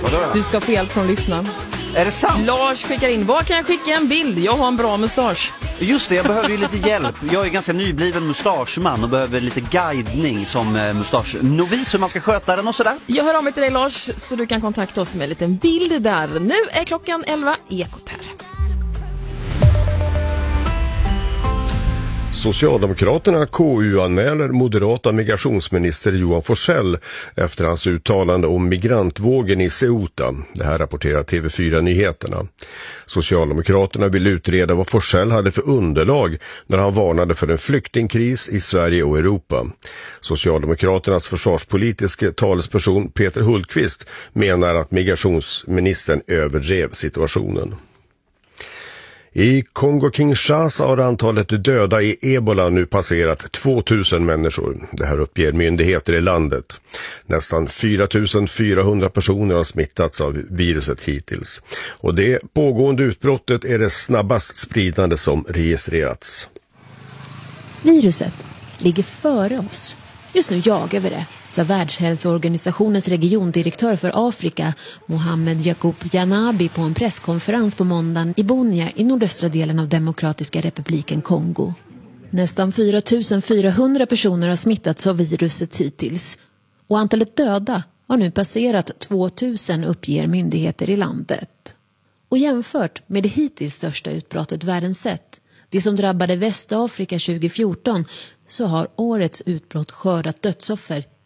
Vadå då? Du ska få hjälp från lyssnaren. Är det sant? Lars skickar in, var kan jag skicka en bild? Jag har en bra mustasch. Just det, jag behöver ju lite hjälp. Jag är ganska nybliven mustaschman och behöver lite guidning som mustaschnovis hur man ska sköta den och sådär. Jag hör av mig till dig Lars, så du kan kontakta oss med en liten bild där. Nu är klockan 11, Ekot här. Socialdemokraterna KU-anmäler moderata migrationsminister Johan Forssell efter hans uttalande om migrantvågen i Ceuta. Det här rapporterar TV4-nyheterna. Socialdemokraterna vill utreda vad Forssell hade för underlag när han varnade för en flyktingkris i Sverige och Europa. Socialdemokraternas försvarspolitiska talesperson Peter Hultqvist menar att migrationsministern överdrev situationen. I Kongo-Kinshasa har antalet döda i Ebola nu passerat 2000 människor. Det här uppger myndigheter i landet. Nästan 4400 personer har smittats av viruset hittills. Och det pågående utbrottet är det snabbast spridande som registrerats. Viruset ligger före oss. Just nu jagar vi det, sa Världshälsoorganisationens regiondirektör för Afrika, Mohamed Yacoub Janabi, på en presskonferens på måndagen i Bunia i nordöstra delen av Demokratiska republiken Kongo. Nästan 4400 personer har smittats av viruset hittills. Och antalet döda har nu passerat 2000, uppger myndigheter i landet. Och jämfört med det hittills största utbrottet världen sett, det som drabbade Västafrika 2014, så har årets utbrott skördat dödsoffer